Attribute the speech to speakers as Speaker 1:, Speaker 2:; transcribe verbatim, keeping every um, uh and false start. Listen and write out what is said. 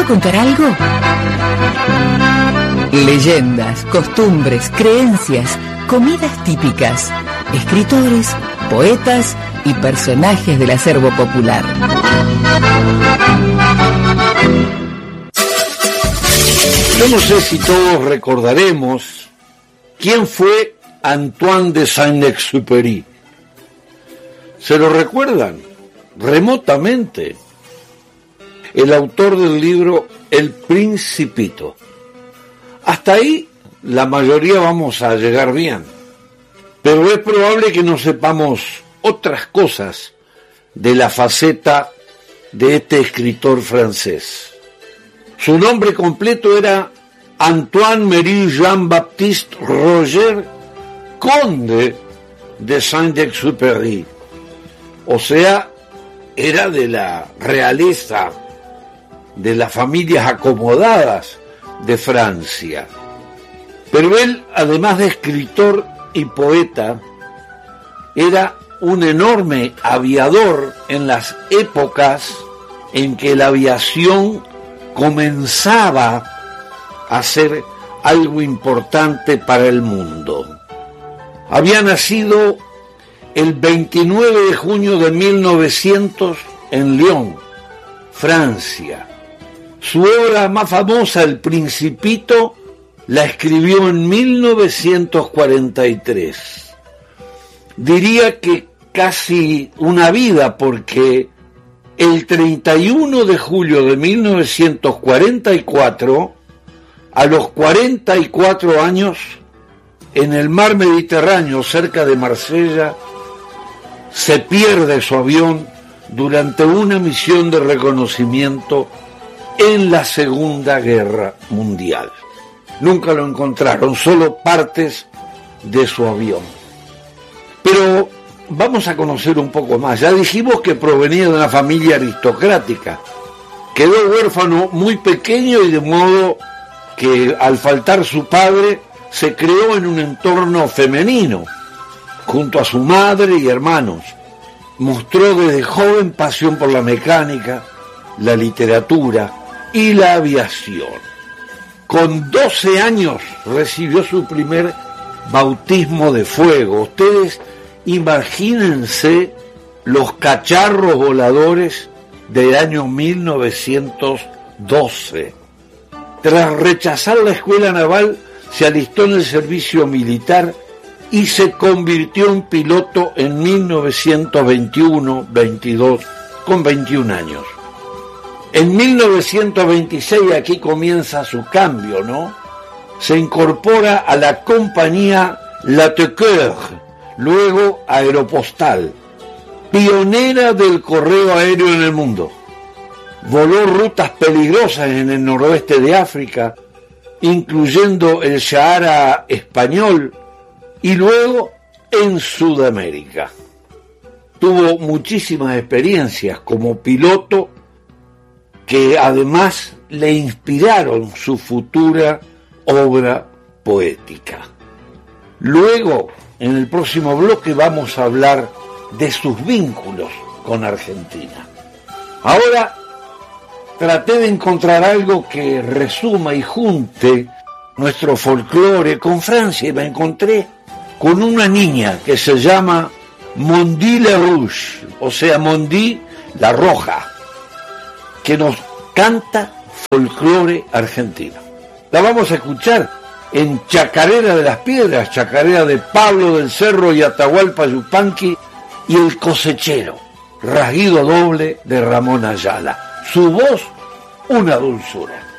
Speaker 1: puedo contar algo? Leyendas, costumbres, creencias, comidas típicas, escritores, poetas y personajes del acervo popular.
Speaker 2: Yo no sé si todos recordaremos quién fue Antoine de Saint-Exupéry. ¿Se lo recuerdan? Remotamente. El autor del libro El Principito. Hasta ahí la mayoría vamos a llegar bien, pero es probable que no sepamos otras cosas de la faceta de este escritor francés. Su nombre completo era Antoine-Marie Jean-Baptiste Roger, conde de Saint-Exupéry, o sea, era de la realeza, de las familias acomodadas de Francia. Pero él, además de escritor y poeta, era un enorme aviador en las épocas en que la aviación comenzaba a ser algo importante para el mundo. Había nacido el veintinueve de junio de mil novecientos en Lyon, Francia. Su obra más famosa, El Principito, la escribió en mil novecientos cuarenta y tres. Diría que casi una vida, porque el treinta y uno de julio de mil novecientos cuarenta y cuatro, a los cuarenta y cuatro años, en el mar Mediterráneo, cerca de Marsella, se pierde su avión durante una misión de reconocimiento en la Segunda Guerra Mundial. Nunca lo encontraron, solo partes de su avión. Pero vamos a conocer un poco más. Ya dijimos que provenía de una familia aristocrática. Quedó huérfano muy pequeño y de modo que al faltar su padre se creó en un entorno femenino, junto a su madre y hermanos. Mostró desde joven pasión por la mecánica, la literatura y la aviación. Con doce años recibió su primer bautismo de fuego. Ustedes imagínense los cacharros voladores del año mil novecientos doce. Tras rechazar la escuela naval, se alistó en el servicio militar y se convirtió en piloto en mil novecientos veintiuno veintidós, con veintiún años. En mil novecientos veintiséis, aquí comienza su cambio, ¿no? Se incorpora a la compañía Latécoeur, luego Aeropostal, pionera del correo aéreo en el mundo. Voló rutas peligrosas en el noroeste de África, incluyendo el Sahara español, y luego en Sudamérica. Tuvo muchísimas experiencias como piloto que además le inspiraron su futura obra poética. Luego, en el próximo bloque, vamos a hablar de sus vínculos con Argentina. Ahora, traté de encontrar algo que resuma y junte nuestro folclore con Francia y me encontré con una niña que se llama Mondi la Rouge, o sea, Mondi la Roja, que nos canta folclore argentino. La vamos a escuchar en Chacarera de las Piedras, Chacarera de Pablo del Cerro y Atahualpa Yupanqui, y El Cosechero, rasguido doble de Ramón Ayala. Su voz, una dulzura.